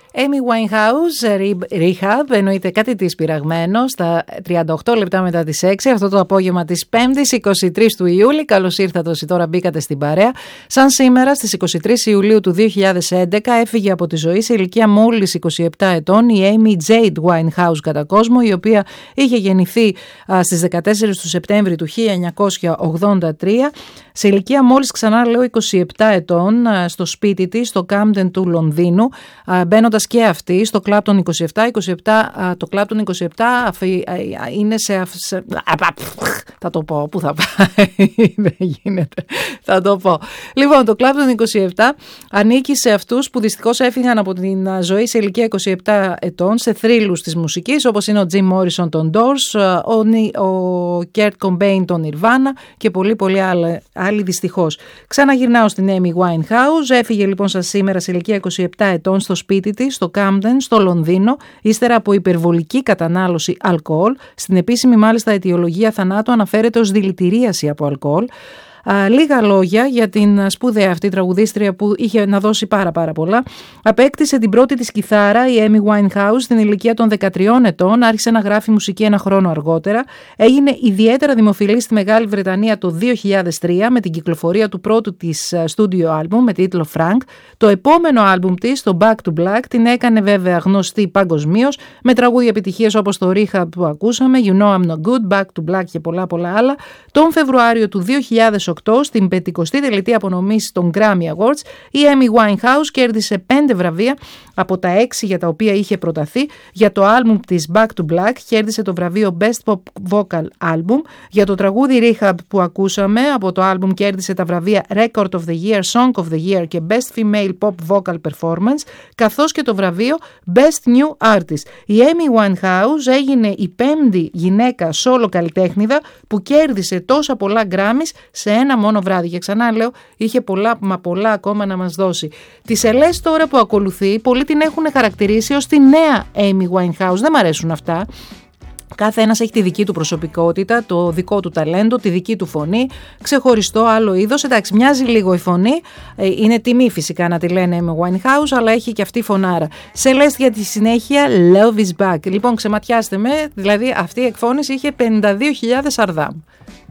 Amy Winehouse, Rehab, εννοείται κάτι της πειραγμένο, στα 38 λεπτά μετά τις 6, αυτό το απόγευμα της 5ης, 23 του Ιούλη. Καλώς ήρθατε όσοι τώρα μπήκατε στην παρέα. Σαν σήμερα, στις 23 Ιουλίου του 2011, έφυγε από τη ζωή σε ηλικία μόλις 27 ετών η Amy Jade Winehouse κατά κόσμο, η οποία είχε γεννηθεί στις 14 του Σεπτέμβρη του 1983, σε ηλικία μόλις, ξανά λέω, 27 ετών, στο σπίτι της, στο Camden του Λονδίνου, μπαίνοντας και αυτή στο Club των 27. Το Club των 27 είναι σε θα το πω, πού θα πάει, δεν γίνεται, θα το πω. Λοιπόν, το Club των 27 ανήκει σε αυτούς που δυστυχώς έφυγαν από την ζωή σε ηλικία 27 ετών, σε θρύλους της μουσικής, όπως είναι ο Jim Morrison των Doors, ο Kurt Cobain των Nirvana και πολλοί άλλοι δυστυχώς. Ξαναγυρνάω στην Amy Winehouse. Έφυγε λοιπόν σας σήμερα σε ηλικία 27 ετών στο σπίτι της, στο Camden, στο Λονδίνο, ύστερα από υπερβολική κατανάλωση αλκοόλ. Στην επίσημη μάλιστα αιτιολογία θανάτου αναφέρεται ως δηλητηρίαση από αλκοόλ. Λίγα λόγια για την σπουδαία αυτή τραγουδίστρια που είχε να δώσει πάρα πολλά. Απέκτησε την πρώτη της κιθάρα η Amy Winehouse στην ηλικία των 13 ετών, άρχισε να γράφει μουσική ένα χρόνο αργότερα. Έγινε ιδιαίτερα δημοφιλή στη Μεγάλη Βρετανία το 2003 με την κυκλοφορία του πρώτου της στούντιο άλμπουμ με τίτλο Frank. Το επόμενο άλμπουμ της, το Back to Black, την έκανε βέβαια γνωστή παγκοσμίως με τραγούδια επιτυχίες όπως το Rehab που ακούσαμε, You Know I'm No Good, Back to Black και πολλά άλλα. Τον Φεβρουάριο του 2008, στην 50η τελετή απονομής των Grammy Awards, η Amy Winehouse κέρδισε 5 βραβεία από τα 6 για τα οποία είχε προταθεί. Για το άλμπουμ της Back to Black κέρδισε το βραβείο Best Pop Vocal Album. Για το τραγούδι Rehab που ακούσαμε από το άλμπουμ κέρδισε τα βραβεία Record of the Year, Song of the Year και Best Female Pop Vocal Performance, καθώς και το βραβείο Best New Artist. Η Amy Winehouse έγινε η 5η γυναίκα solo καλλιτέχνηδα που κέρδισε τόσα πολλά Grammys σε ένα μόνο βράδυ. Και ξανά λέω, είχε πολλά ακόμα να μας δώσει. Τη Celeste τώρα που ακολουθεί, πολλοί την έχουν χαρακτηρίσει ως τη νέα Amy Winehouse. Δεν μ' αρέσουν αυτά. Κάθε ένας έχει τη δική του προσωπικότητα, το δικό του ταλέντο, τη δική του φωνή, ξεχωριστό άλλο είδος. Εντάξει, μοιάζει λίγο η φωνή, είναι τιμή φυσικά να τη λένε Amy Winehouse, αλλά έχει και αυτή φωνάρα. Celeste για τη συνέχεια, Love is Back. Λοιπόν, ξεματιάστε με, δηλαδή αυτή η εκφώνηση είχε 52.000 αρδάμ.